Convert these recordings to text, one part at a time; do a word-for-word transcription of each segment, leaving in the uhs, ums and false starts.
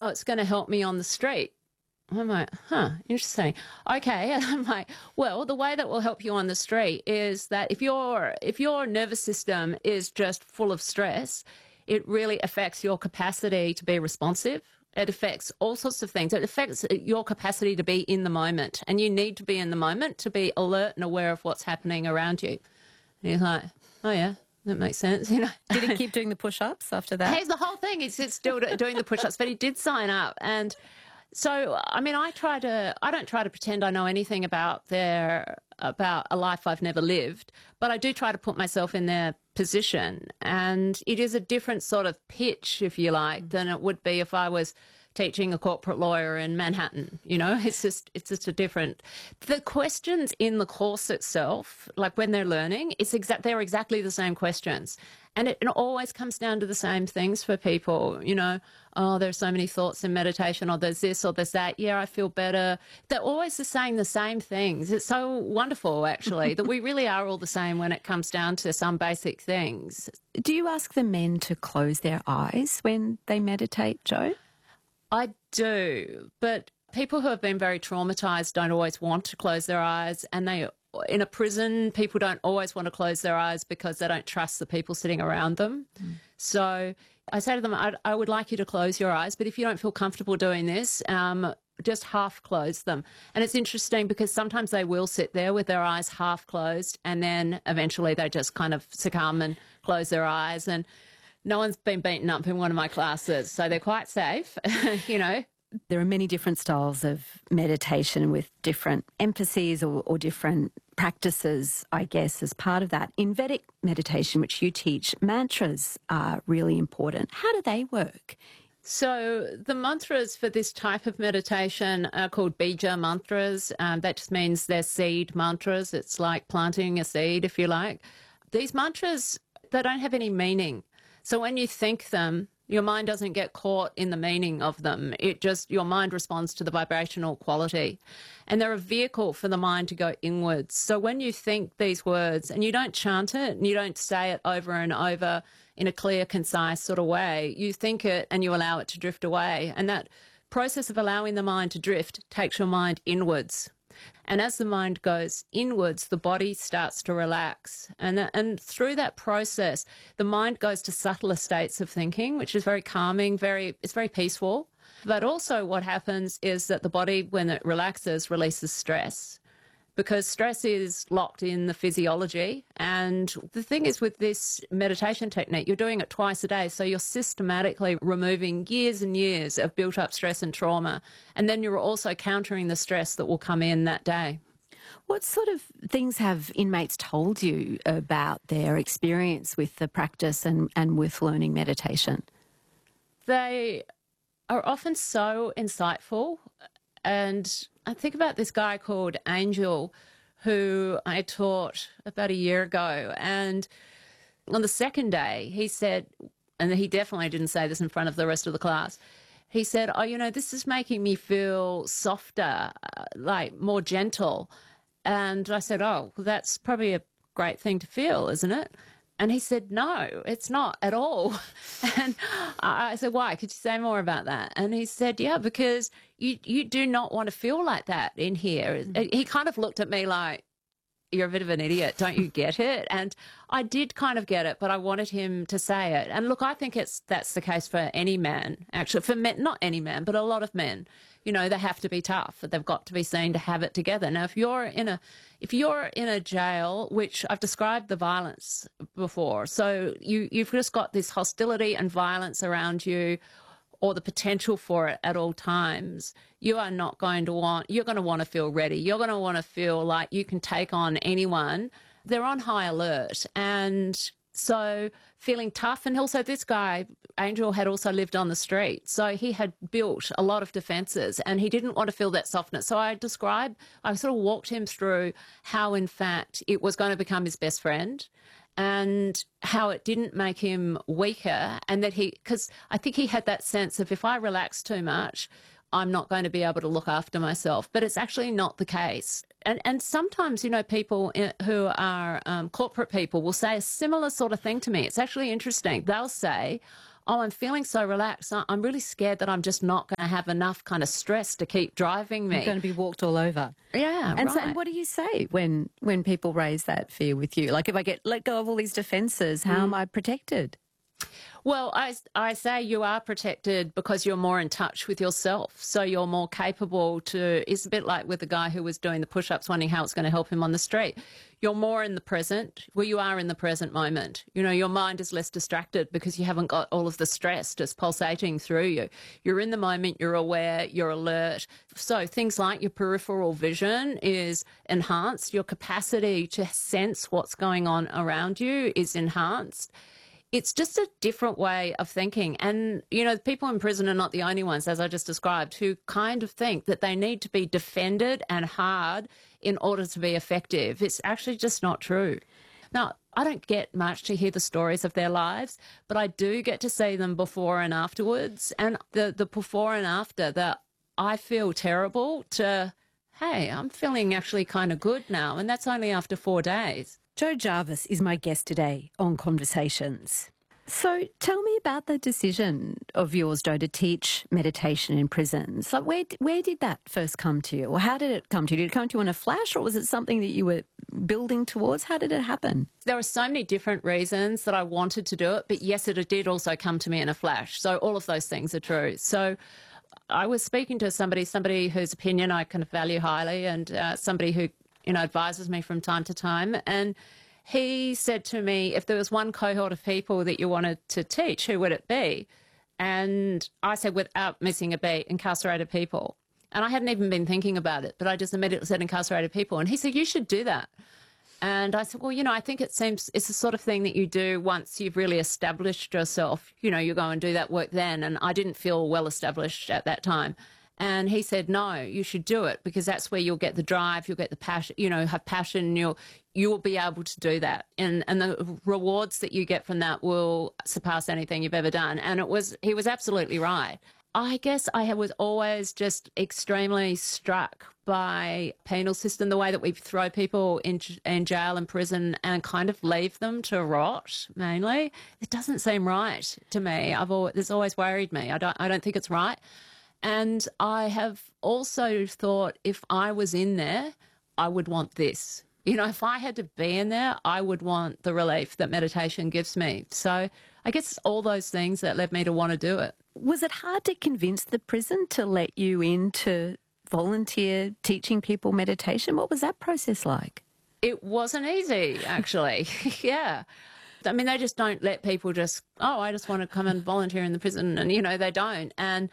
oh, it's going to help me on the street. I'm like, huh, interesting. Okay. And I'm like, well, the way that will help you on the street is that if your if your nervous system is just full of stress, it really affects your capacity to be responsive. It affects all sorts of things. It affects your capacity to be in the moment. And you need to be in the moment to be alert and aware of what's happening around you. And he's like, oh, yeah, that makes sense. You know. Did he keep doing the push-ups after that? Hey, the whole thing is it's still doing the push-ups, but he did sign up. And so, I mean, I try to, I don't try to pretend I know anything about their, about a life I've never lived, but I do try to put myself in their position. And it is a different sort of pitch, if you like, than it would be if I was teaching a corporate lawyer in Manhattan. You know, it's just, it's just a different, the questions in the course itself, like when they're learning, it's exact, they're exactly the same questions. And it, it always comes down to the same things for people, you know, oh, there's so many thoughts in meditation, or there's this, or there's that. Yeah, I feel better. They're always just saying the same things. It's so wonderful, actually, that we really are all the same when it comes down to some basic things. Do you ask the men to close their eyes when they meditate, Jo? I do, but people who have been very traumatised don't always want to close their eyes, and they in a prison, people don't always want to close their eyes because they don't trust the people sitting around them. Mm. So I say to them, I, I would like you to close your eyes, but if you don't feel comfortable doing this, um, just half close them. And it's interesting because sometimes they will sit there with their eyes half closed, and then eventually they just kind of succumb and close their eyes. And no one's been beaten up in one of my classes, so they're quite safe, you know. There are many different styles of meditation with different emphases or, or different practices, I guess, as part of that. In Vedic meditation, which you teach, mantras are really important. How do they work? So the mantras for this type of meditation are called bija mantras. Um, that just means they're seed mantras. It's like planting a seed, if you like. These mantras, they don't have any meaning. So when you think them, your mind doesn't get caught in the meaning of them. It just, your mind responds to the vibrational quality. And they're a vehicle for the mind to go inwards. So when you think these words and you don't chant it and you don't say it over and over in a clear, concise sort of way, you think it and you allow it to drift away. And that process of allowing the mind to drift takes your mind inwards. And as the mind goes inwards, the body starts to relax. And, and through that process, the mind goes to subtler states of thinking, which is very calming, very, it's very peaceful. But also what happens is that the body, when it relaxes, releases stress, because stress is locked in the physiology. And the thing is, with this meditation technique, you're doing it twice a day. So you're systematically removing years and years of built up stress and trauma. And then you're also countering the stress that will come in that day. What sort of things have inmates told you about their experience with the practice and, and with learning meditation? They are often so insightful. And I think about this guy called Angel, who I taught about a year ago. And on the second day, he said, and he definitely didn't say this in front of the rest of the class, he said, oh, you know, this is making me feel softer, uh, like more gentle. And I said, oh, well, that's probably a great thing to feel, isn't it? And he said, no, it's not at all. And I said, why? Could you say more about that? And he said, yeah, because you, you do not want to feel like that in here. Mm-hmm. He kind of looked at me like, you're a bit of an idiot, don't you get it? And I did kind of get it, but I wanted him to say it. And look, I think it's that's the case for any man, actually, for men, not any man, but a lot of men. You know, they have to be tough. They've got to be seen to have it together. Now, if you're in a, if you're in a jail, which I've described the violence before, so you, you've just got this hostility and violence around you, or the potential for it at all times, you are not going to want, you're going to want to feel ready. You're going to want to feel like you can take on anyone. They're on high alert. And so feeling tough. And also this guy, Angel, had also lived on the street. So he had built a lot of defences and he didn't want to feel that softness. So I described, I sort of walked him through how, in fact, it was going to become his best friend, and how it didn't make him weaker, and that he, because I think he had that sense of, if I relax too much, I'm not going to be able to look after myself. But it's actually not the case. And and sometimes, you know, people who are um, corporate people will say a similar sort of thing to me. It's actually interesting. They'll say, oh, I'm feeling so relaxed. I- I'm really scared that I'm just not going to have enough kind of stress to keep driving me. You're going to be walked all over. Yeah, and right. so, and what do you say when when people raise that fear with you? Like, if I get let go of all these defences, how mm. am I protected? Well, I, I say you are protected because you're more in touch with yourself. So you're more capable to, it's a bit like with the guy who was doing the push-ups, wondering how it's going to help him on the street. You're more in the present. Well, you are in the present moment. You know, your mind is less distracted because you haven't got all of the stress just pulsating through you. You're in the moment, you're aware, you're alert. So things like your peripheral vision is enhanced. Your capacity to sense what's going on around you is enhanced. It's just a different way of thinking. And, you know, people in prison are not the only ones, as I just described, who kind of think that they need to be defended and hard in order to be effective. It's actually just not true. Now, I don't get much to hear the stories of their lives, but I do get to see them before and afterwards. And the, the before and after, that I feel terrible to, hey, I'm feeling actually kind of good now. And that's only after four days. Jo Jarvis is my guest today on Conversations. So tell me about the decision of yours, Jo, to teach meditation in prisons. Like, where, where did that first come to you? Or how did it come to you? Did it come to you in a flash, or was it something that you were building towards? How did it happen? There are so many different reasons that I wanted to do it, but yes, it did also come to me in a flash. So all of those things are true. So I was speaking to somebody, somebody whose opinion I kind of value highly, and uh, somebody who, you know, advises me from time to time. And he said to me, if there was one cohort of people that you wanted to teach, who would it be? And I said, without missing a beat, incarcerated people. And I hadn't even been thinking about it, but I just immediately said incarcerated people. And he said, you should do that. And I said, well, you know, I think it seems it's the sort of thing that you do once you've really established yourself. You know, you go and do that work then. And I didn't feel well established at that time. And he said, no, you should do it, because that's where you'll get the drive, you'll get the passion, you know, have passion, you'll, you'll be able to do that. And, and the rewards that you get from that will surpass anything you've ever done. And it was, he was absolutely right. I guess I was always just extremely struck by penal system, the way that we throw people in, in jail and prison and kind of leave them to rot, mainly. It doesn't seem right to me. I've always, it's always worried me. I don't, I don't think it's right. And I have also thought, if I was in there, I would want this. You know, if I had to be in there, I would want the relief that meditation gives me. So I guess it's all those things that led me to want to do it. Was it hard to convince the prison to let you in to volunteer teaching people meditation? What was that process like? It wasn't easy, actually. Yeah. I mean, they just don't let people just, oh, I just want to come and volunteer in the prison. And, you know, they don't. And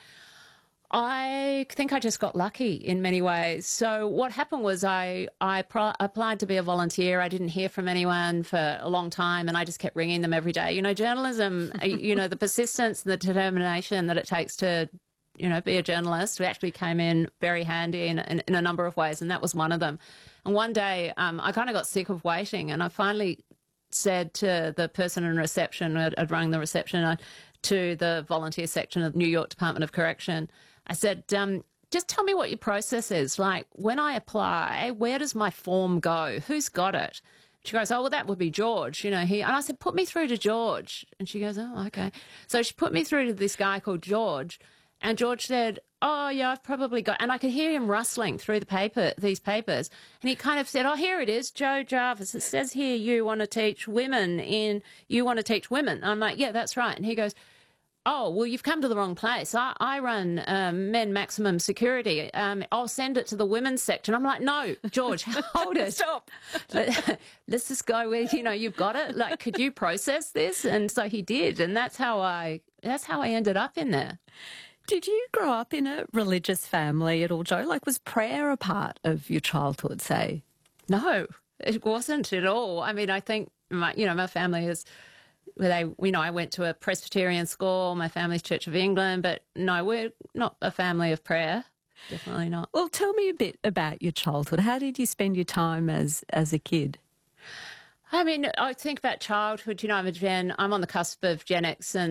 I think I just got lucky in many ways. So what happened was I, I pro- applied to be a volunteer. I didn't hear from anyone for a long time, and I just kept ringing them every day. You know, journalism, you know, the persistence and the determination that it takes to, you know, be a journalist actually came in very handy in, in, in a number of ways, and that was one of them. And one day um, I kind of got sick of waiting, and I finally said to the person in reception, I'd, I'd rung the reception uh, to the volunteer section of New York Department of Correction, I said, um, just tell me what your process is. Like, when I apply, where does my form go? Who's got it? She goes, oh, well, that would be George. You know, he, and I said, put me through to George. And she goes, oh, okay. So she put me through to this guy called George. And George said, oh, yeah, I've probably got, and I could hear him rustling through the paper, these papers. And he kind of said, oh, here it is, Jo Jarvis. It says here you want to teach women in, you want to teach women. I'm like, yeah, that's right. And he goes, oh, well, you've come to the wrong place. I, I run um, men maximum security. Um, I'll send it to the women's section. I'm like, no, George, hold it. Stop. Let's just go with, you know, you've got it. Like, could you process this? And so he did. And that's how I, that's how I ended up in there. Did you grow up in a religious family at all, Jo? Like, was prayer a part of your childhood, say? No, it wasn't at all. I mean, I think, my, you know, my family is... Where they, you know, I went to a Presbyterian school, my family's Church of England, but no, we're not a family of prayer. Definitely not. Well, tell me a bit about your childhood. How did you spend your time as as a kid? I mean, I think about childhood, you know, I'm a Gen, I'm on the cusp of Gen X and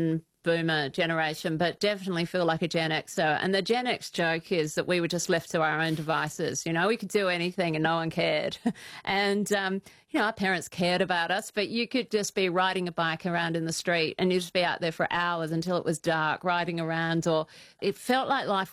boomer generation, but definitely feel like a Gen Xer. And the Gen X joke is that we were just left to our own devices. You know, we could do anything and no one cared. And, um, you know, our parents cared about us, but you could just be riding a bike around in the street and you'd just be out there for hours until it was dark, riding around, or it felt like life